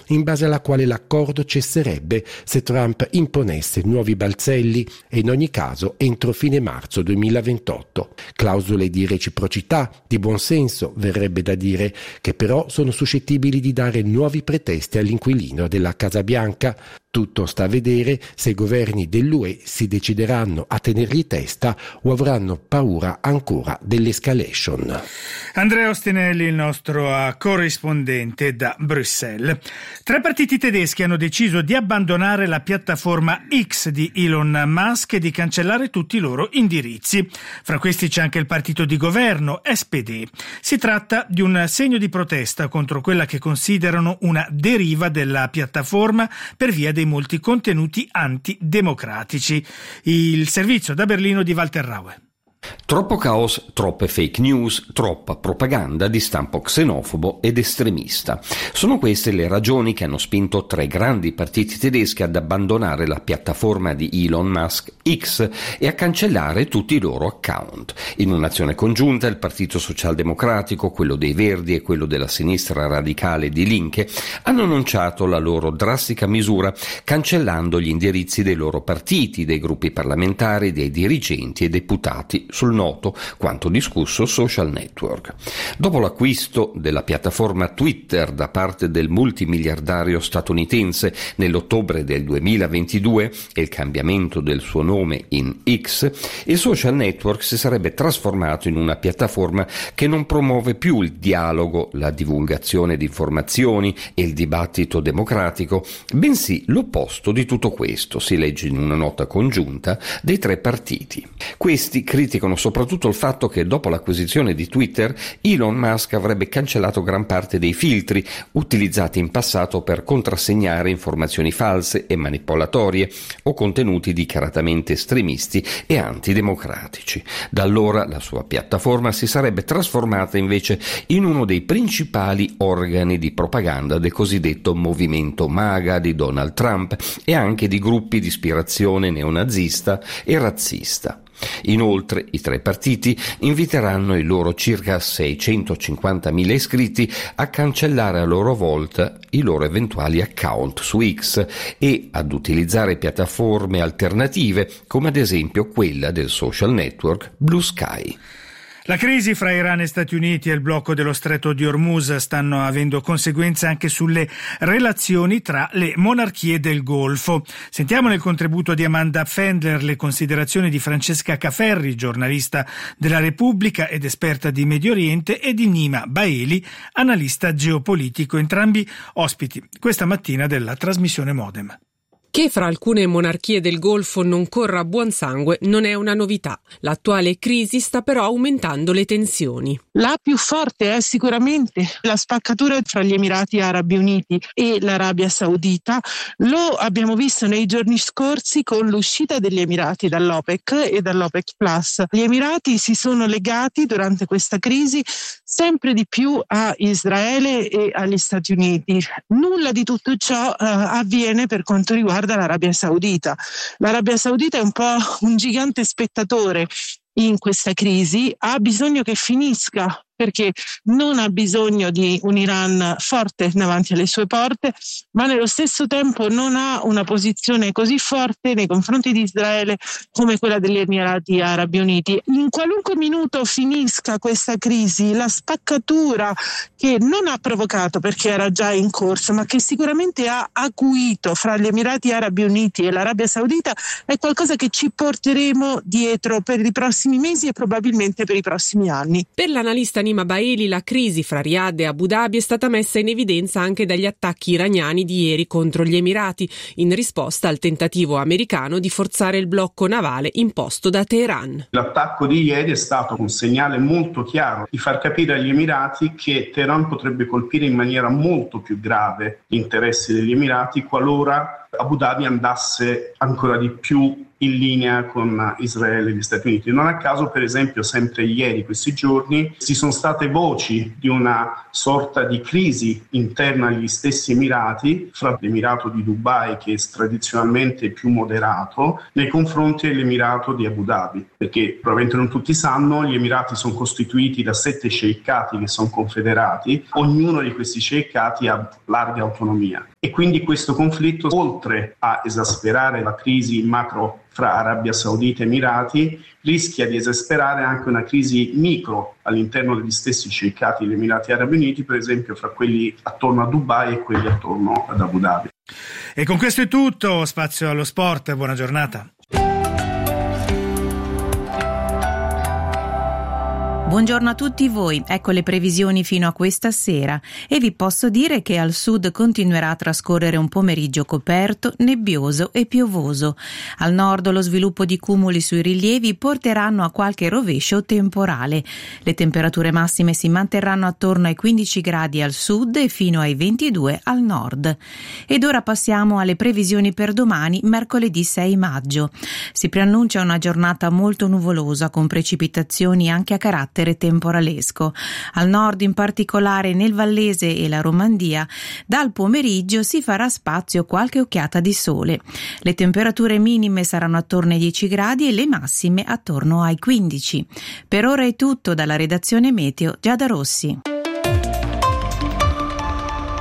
in base alla quale l'accordo cesserebbe se Trump imponesse nuovi balzelli e in ogni caso entro fine marzo 2028. Clausole di reciprocità, di buonsenso, verrebbe da dire, che però sono suscettibili di dare nuovi pretesti all'inquilino della Casa Bianca. Tutto sta a vedere se i governi dell'UE si decideranno a tenergli testa o avranno paura ancora dell'escalation. Andrea Ostinelli, il nostro corrispondente da Bruxelles. 3 partiti tedeschi hanno deciso di abbandonare la piattaforma X di Elon Musk e di cancellare tutti i loro indirizzi. Fra questi c'è anche il partito di governo, SPD. Si tratta di un segno di protesta contro quella che considerano una deriva della piattaforma per via dei molti contenuti antidemocratici. Il servizio da Berlino di Walter Raue. Troppo caos, troppe fake news, troppa propaganda di stampo xenofobo ed estremista. Sono queste le ragioni che hanno spinto 3 grandi partiti tedeschi ad abbandonare la piattaforma di Elon Musk X e a cancellare tutti i loro account. In un'azione congiunta il Partito Socialdemocratico, quello dei Verdi e quello della sinistra radicale di Linke hanno annunciato la loro drastica misura, cancellando gli indirizzi dei loro partiti, dei gruppi parlamentari, dei dirigenti e deputati sul noto quanto discusso social network. Dopo l'acquisto della piattaforma Twitter da parte del multimiliardario statunitense nell'ottobre del 2022 e il cambiamento del suo nome in X, il social network si sarebbe trasformato in una piattaforma che non promuove più il dialogo, la divulgazione di informazioni e il dibattito democratico, bensì l'opposto di tutto questo, si legge in una nota congiunta dei 3 partiti. Questi criticano soprattutto il fatto che dopo l'acquisizione di Twitter Elon Musk avrebbe cancellato gran parte dei filtri utilizzati in passato per contrassegnare informazioni false e manipolatorie o contenuti dichiaratamente estremisti e antidemocratici. Da allora la sua piattaforma si sarebbe trasformata invece in uno dei principali organi di propaganda del cosiddetto movimento MAGA di Donald Trump e anche di gruppi di ispirazione neonazista e razzista. Inoltre i 3 partiti inviteranno i loro circa 650.000 iscritti a cancellare a loro volta i loro eventuali account su X e ad utilizzare piattaforme alternative come ad esempio quella del social network Blue Sky. La crisi fra Iran e Stati Uniti e il blocco dello stretto di Hormuz stanno avendo conseguenze anche sulle relazioni tra le monarchie del Golfo. Sentiamo nel contributo di Amanda Fendler le considerazioni di Francesca Caferri, giornalista della Repubblica ed esperta di Medio Oriente, e di Nima Baeli, analista geopolitico, entrambi ospiti questa mattina della trasmissione Modem. Che fra alcune monarchie del Golfo non corra buon sangue non è una novità. L'attuale crisi sta però aumentando le tensioni. La più forte è sicuramente la spaccatura tra gli Emirati Arabi Uniti e l'Arabia Saudita. Lo abbiamo visto nei giorni scorsi con l'uscita degli Emirati dall'OPEC e dall'OPEC Plus. Gli Emirati si sono legati durante questa crisi sempre di più a Israele e agli Stati Uniti. Nulla di tutto ciò avviene per quanto riguarda l'Arabia Saudita. L'Arabia Saudita è un po' un gigante spettatore in questa crisi, ha bisogno che finisca perché non ha bisogno di un Iran forte davanti alle sue porte, ma nello stesso tempo non ha una posizione così forte nei confronti di Israele come quella degli Emirati Arabi Uniti. In qualunque minuto finisca questa crisi, la spaccatura che non ha provocato perché era già in corso, ma che sicuramente ha acuito fra gli Emirati Arabi Uniti e l'Arabia Saudita, è qualcosa che ci porteremo dietro per i prossimi mesi e probabilmente per i prossimi anni. Per l'analista Nima Baeli, la crisi fra Riyadh e Abu Dhabi è stata messa in evidenza anche dagli attacchi iraniani di ieri contro gli Emirati, in risposta al tentativo americano di forzare il blocco navale imposto da Teheran. L'attacco di ieri è stato un segnale molto chiaro di far capire agli Emirati che Teheran potrebbe colpire in maniera molto più grave gli interessi degli Emirati qualora Abu Dhabi andasse ancora di più in linea con Israele e gli Stati Uniti. Non a caso, per esempio, sempre ieri, questi giorni, ci sono state voci di una sorta di crisi interna agli stessi Emirati, fra l'Emirato di Dubai, che è tradizionalmente più moderato, nei confronti dell'Emirato di Abu Dhabi, perché probabilmente non tutti sanno, gli Emirati sono costituiti da 7 sceicati che sono confederati, ognuno di questi sceicati ha larga autonomia e quindi questo conflitto, oltre a esasperare la crisi macro fra Arabia Saudita e Emirati, rischia di esasperare anche una crisi micro all'interno degli stessi sceicati degli Emirati Arabi Uniti, per esempio fra quelli attorno a Dubai e quelli attorno ad Abu Dhabi. E con questo è tutto, spazio allo sport, buona giornata. Buongiorno a tutti voi, ecco le previsioni fino a questa sera e vi posso dire che al sud continuerà a trascorrere un pomeriggio coperto, nebbioso e piovoso. Al nord lo sviluppo di cumuli sui rilievi porteranno a qualche rovescio temporale. Le temperature massime si manterranno attorno ai 15 gradi al sud e fino ai 22 al nord. Ed ora passiamo alle previsioni per domani, mercoledì 6 maggio. Si preannuncia una giornata molto nuvolosa con precipitazioni anche a carattere temporalesco. Al nord, in particolare nel Vallese e la Romandia, dal pomeriggio si farà spazio qualche occhiata di sole. Le temperature minime saranno attorno ai 10 gradi e le massime attorno ai 15. Per ora è tutto dalla redazione Meteo Giada Rossi.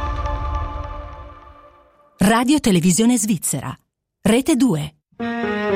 Radio Televisione Svizzera, Rete 2.